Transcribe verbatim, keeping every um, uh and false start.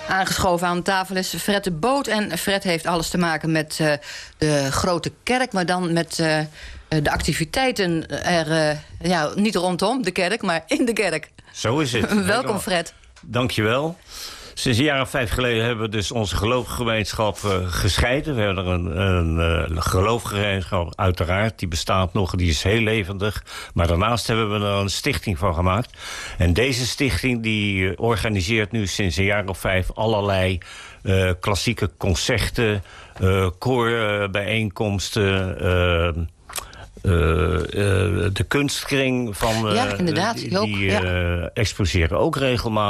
Aangeschoven aan tafel is Fred de Boot. En Fred heeft alles te maken met uh, de grote kerk, maar dan met uh, de activiteiten er, uh, ja, niet rondom de kerk, maar in de kerk. Zo is het. Welkom, Fred. Dank je wel. Sinds een jaar of vijf geleden hebben we dus onze geloofsgemeenschap uh, gescheiden. We hebben er een, een uh, geloofsgemeenschap, uiteraard. Die bestaat nog, die is heel levendig. Maar daarnaast hebben we er een stichting van gemaakt. En deze stichting die uh, organiseert nu sinds een jaar of vijf allerlei uh, klassieke concerten, uh, koorbijeenkomsten, uh, Uh, uh, de kunstkring van uh, ja, inderdaad, die, die uh, ja. exposeren ook regelmatig.